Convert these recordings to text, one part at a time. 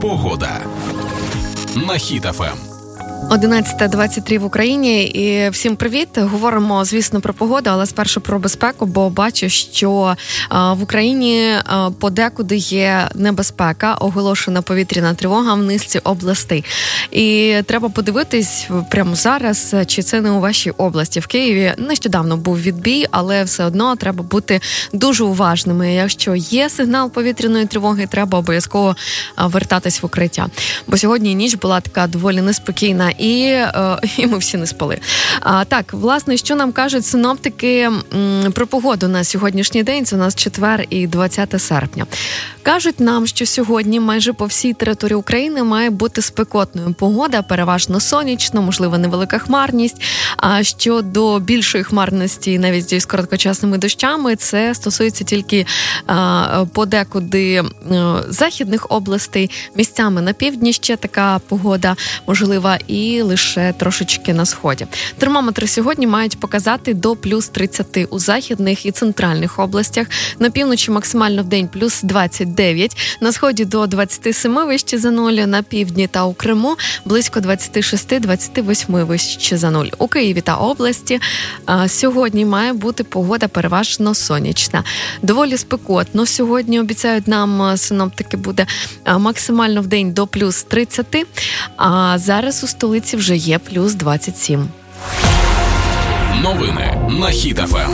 Погода на Хіт ФМ. 11:23 в Україні і всім привіт. Говоримо, звісно, про погоду, але спершу про безпеку, бо бачу, що в Україні подекуди є небезпека, оголошена повітряна тривога в низці областей. І треба подивитись прямо зараз, чи це не у вашій області. В Києві нещодавно був відбій, але все одно треба бути дуже уважними. Якщо є сигнал повітряної тривоги, треба обов'язково вертатись в укриття. Бо сьогодні ніч була така доволі неспокійна. І ми всі не спали. Так, власне, що нам кажуть синоптики про погоду на сьогоднішній день? Це у нас четвер і 20 серпня. Кажуть нам, що сьогодні майже по всій території України має бути спекотною погода, переважно сонячно, можливо, невелика хмарність. А щодо більшої хмарності, навіть з короткочасними дощами, це стосується тільки подекуди західних областей. Місцями на півдні ще така погода можлива і лише трошечки на сході. Термометри сьогодні мають показати до плюс 30 у західних і центральних областях. На півночі максимально в день плюс 29, на сході до 27 вище за нуль, на півдні та у Криму близько 26-28 вище за нуль. У Києві та області сьогодні має бути погода переважно сонячна. Доволі спекотно сьогодні, обіцяють нам синоптики, буде максимально в день до плюс 30, а зараз у столиці вже є плюс 27. Новини на Хіт ФМ.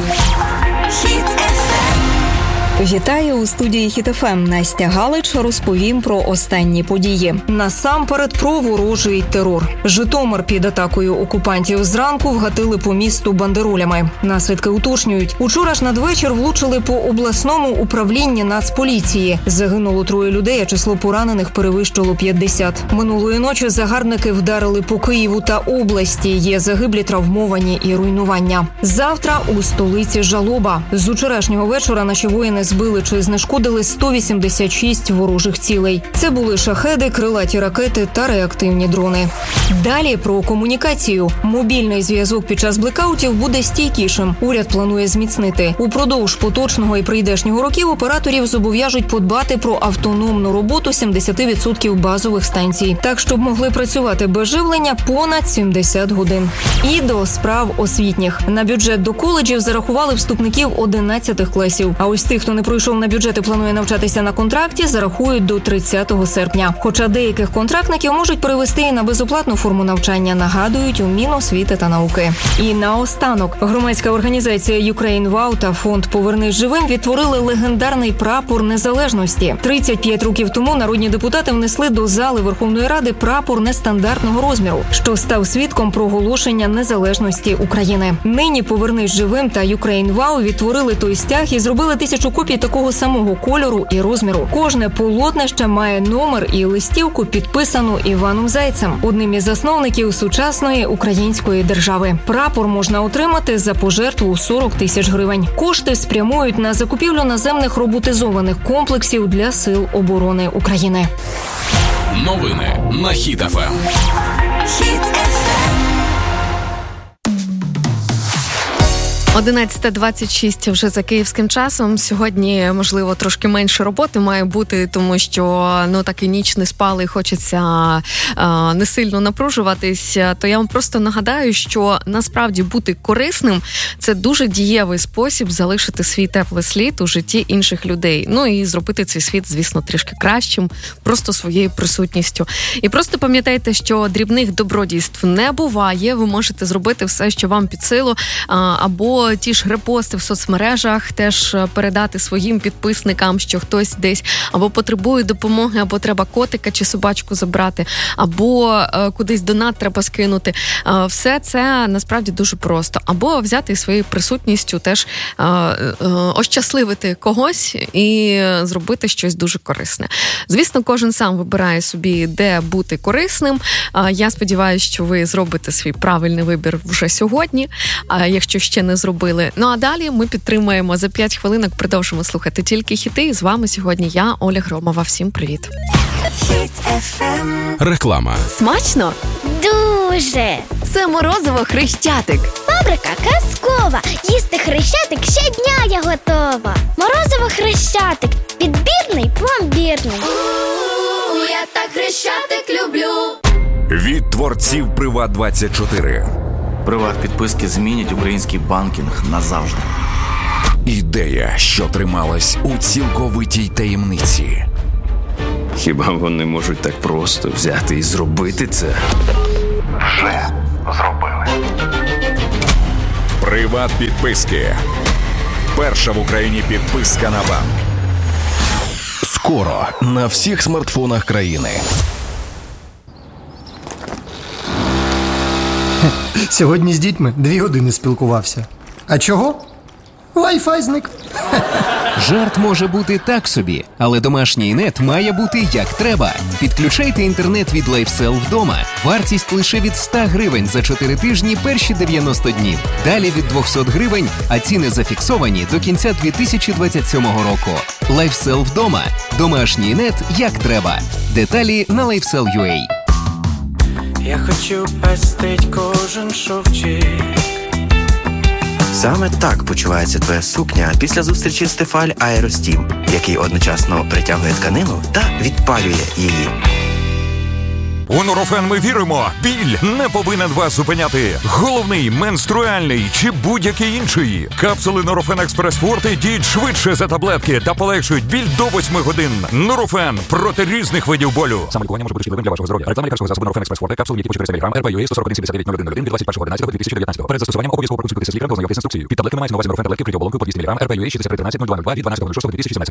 Вітаю у студії Хіт ФМ. Настя Галич розповім про останні події. Насамперед про ворожий терор. Житомир під атакою окупантів зранку вгатили по місту бандеролями. Наслідки уточнюють. Учора ж надвечір влучили по обласному управлінні Нацполіції. Загинуло 3 людей, а число поранених перевищило 50. Минулої ночі загарбники вдарили по Києву та області. Є загиблі, травмовані і руйнування. Завтра у столиці жалоба. З учорашнього вечора наші воїни збили чи знешкодили 186 ворожих цілей. Це були шахеди, крилаті ракети та реактивні дрони. Далі про комунікацію. Мобільний зв'язок під час блекаутів буде стійкішим. Уряд планує зміцнити. Упродовж поточного і прийдешнього років операторів зобов'яжуть подбати про автономну роботу 70% базових станцій. Так, щоб могли працювати без живлення понад 70 годин. І до справ освітніх. На бюджет до коледжів зарахували вступників 11 класів. А ось тих, хто не пройшов на бюджет і планує навчатися на контракті, зарахують до 30 серпня. Хоча деяких контрактників можуть перевести і на безоплатну форму навчання, нагадують у Міносвіти та науки. І наостанок. Громадська організація Ukraine Wow та фонд «Повернись живим» відтворили легендарний прапор незалежності. 35 років тому народні депутати внесли до зали Верховної Ради прапор нестандартного розміру, що став свідком проголошення незалежності України. Нині «Повернись живим» та Ukraine Wow відтворили той стяг і зробили 1000 копій такого самого кольору і розміру. Кожне полотнище має номер і листівку, підписану Іваном Зайцем, одним із засновників сучасної української держави. Прапор можна отримати за пожертву у 40 тисяч гривень. Кошти спрямують на закупівлю наземних роботизованих комплексів для Сил оборони України. Новини на Хіт ФМ. 11:26 вже за київським часом. Сьогодні, можливо, трошки менше роботи має бути, тому що, так і ніч не спали, і хочеться не сильно напружуватись. То я вам просто нагадаю, що насправді бути корисним – це дуже дієвий спосіб залишити свій теплий слід у житті інших людей. І зробити цей світ, звісно, трішки кращим, просто своєю присутністю. І просто пам'ятайте, що дрібних добродійств не буває. Ви можете зробити все, що вам під силу, або ті ж репости в соцмережах теж передати своїм підписникам, що хтось десь або потребує допомоги, або треба котика чи собачку забрати, або кудись донат треба скинути. Все це насправді дуже просто. Або взяти своєю присутністю теж ощасливити когось і зробити щось дуже корисне. Звісно, кожен сам вибирає собі, де бути корисним. Я сподіваюся, що ви зробите свій правильний вибір вже сьогодні, якщо ще не зробили. А далі ми підтримуємо за 5 хвилинок, продовжимо слухати тільки хіти. І з вами сьогодні я, Оля Громова. Всім привіт. Реклама. Смачно? Дуже. Це морозиво Хрещатик. Фабрика казкова. Їсти Хрещатик щодня я готова. Морозиво Хрещатик. Підбірний, пломбірний. Я так Хрещатик люблю. Від творців Приват24. Приват-підписки змінять український банкінг назавжди. Ідея, що трималась у цілковитій таємниці. Хіба вони можуть так просто взяти і зробити це? Вже зробили. Приват-підписки. Перша в Україні підписка на банк. Скоро на всіх смартфонах країни. Сьогодні з дітьми 2 години спілкувався. А чого? Wi-Fi зник. Жарт може бути так собі, але домашній нет має бути як треба. Підключайте інтернет від LifeSell вдома. Вартість лише від 100 гривень за 4 тижні перші 90 днів. Далі від 200 гривень, а ціни зафіксовані до кінця 2027 року. LifeSell вдома. Домашній нет як треба. Деталі на LifeSell.ua. Я хочу пестить кожен шовчик. Саме так почувається твоя сукня після зустрічі з Тефаль Аеростім, який одночасно притягує тканину та відпалює її. У Нурофен ми віримо, біль не повинен вас зупиняти. Головний, менструальний чи будь-який інший. Капсули Нурофен Експрес Форте діють швидше за таблетки та полегшують біль до 8 годин. Нурофен проти різних видів болю. Саме лікування може бути шкідливим для вашого здоров'я. Реклама лікарського засобу Нурофен Експрес Форте, капсули типу 400 мг, РП-ЮА 141 від 21.11.2019. Перед застосуванням обов'язково проконсультуйтеся з лікарем та ознайомитися з інструкцією. Під таблетками мається на увазі Нурофен таблетки при оболонку по 200 мг, РП-ЮА 61 від 12.02.2012 до 6.11.